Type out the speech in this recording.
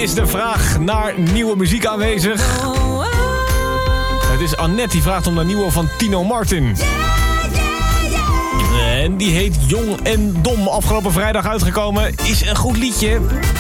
is de vraag naar nieuwe muziek aanwezig. Het is Annette die vraagt om de nieuwe van Tino Martin. En die heet Jong en Dom. Afgelopen vrijdag uitgekomen. Is een goed liedje.